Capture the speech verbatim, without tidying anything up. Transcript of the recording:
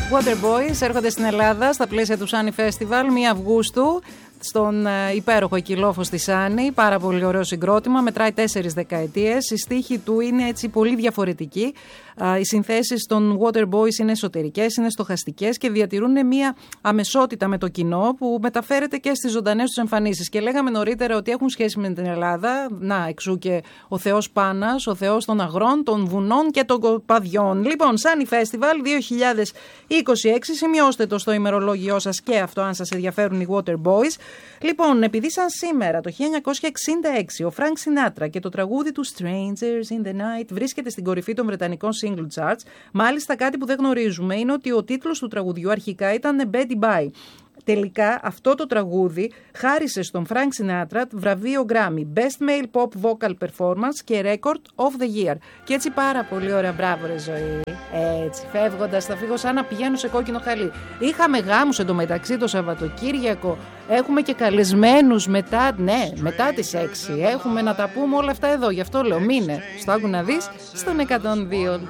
Waterboys έρχονται στην Ελλάδα στα πλαίσια του Sunny Festival πρώτη Αυγούστου στον υπέροχο εκεί λόφο στη Σάνη. Πάρα πολύ ωραίο συγκρότημα, μετράει τέσσερις δεκαετίες. Η στίχη του είναι έτσι πολύ διαφορετική. Οι συνθέσεις των Waterboys είναι εσωτερικές, είναι στοχαστικές και διατηρούν μια αμεσότητα με το κοινό που μεταφέρεται και στις ζωντανές τους εμφανίσεις. Και λέγαμε νωρίτερα ότι έχουν σχέση με την Ελλάδα. Να, εξού και ο Θεός Πάνας, ο Θεός των αγρών, των βουνών και των κοπαδιών. Λοιπόν, Sunny Festival δύο χιλιάδες είκοσι έξι, σημειώστε το στο ημερολόγιό σας και αυτό αν σας ενδιαφέρουν οι Waterboys. Λοιπόν, επειδή σαν σήμερα το χίλια εννιακόσια εξήντα έξι ο Frank Sinatra και το τραγούδι του Strangers in the Night βρίσκεται στην κορυφή των βρετανικών single charts, μάλιστα κάτι που δεν γνωρίζουμε είναι ότι ο τίτλος του τραγουδιού αρχικά ήταν Betty Bye. Τελικά αυτό το τραγούδι χάρισε στον Frank Sinatra βραβείο Grammy Best Male Pop Vocal Performance και Record of the Year. Και έτσι πάρα πολύ ωραία, μπράβο ρε Ζωή. Έτσι, φεύγοντας θα φύγω σαν να πηγαίνω σε κόκκινο χαλί. Είχαμε γάμους εντωμεταξύ το Σαββατοκύριακο. Έχουμε και καλεσμένους μετά, ναι, μετά τις έξι. Έχουμε να τα πούμε όλα αυτά εδώ. Γι' αυτό λέω μείνε στο Άκου να δεις στον εκατόν δύο.